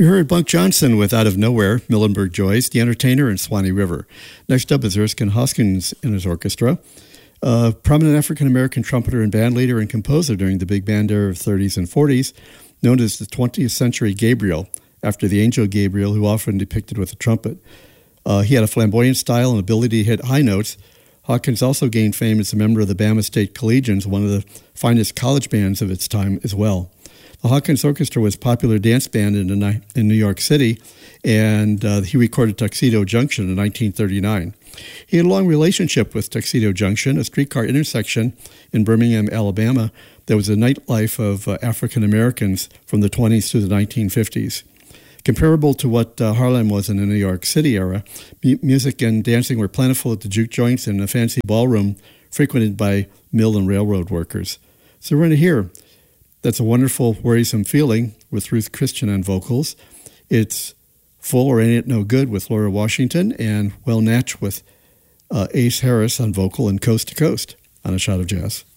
We heard Bunk Johnson with Out of Nowhere, Millenburg Joys, The Entertainer, and Swanee River. Next up is Erskine Hoskins and his orchestra. A prominent African-American trumpeter and bandleader and composer during the big band era of 30s and 40s, known as the 20th century Gabriel, after the angel Gabriel, who often depicted with a trumpet. He had a flamboyant style and ability to hit high notes. Hawkins also gained fame as a member of the Bama State Collegians, one of the finest college bands of its time as well. The Hawkins Orchestra was a popular dance band in New York City, and he recorded Tuxedo Junction in 1939. He had a long relationship with Tuxedo Junction, a streetcar intersection in Birmingham, Alabama, that was a nightlife of African Americans from the 20s through the 1950s. Comparable to what Harlem was in the New York City era, music and dancing were plentiful at the juke joints and a fancy ballroom frequented by mill and railroad workers. So we're going to hear That's a Wonderful, Worrisome Feeling with Ruth Christian on vocals. It's Full or Ain't It No Good with Laura Washington, and Well Natch with Ace Harris on vocal and Coast to Coast on A Shot of Jazz.